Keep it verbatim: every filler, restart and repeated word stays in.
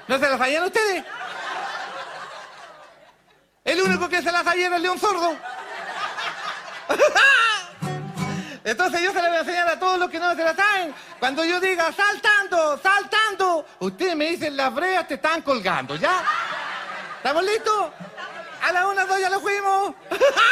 ¿No se la sabían ustedes? El único que se la sabía era el león sordo. Entonces yo se la voy a enseñar a todos los que no se la saben. Cuando yo diga saltando, saltando, ustedes me dicen las breas te están colgando, ¿ya? ¿Estamos listos? A la una, dos, ya lo fuimos.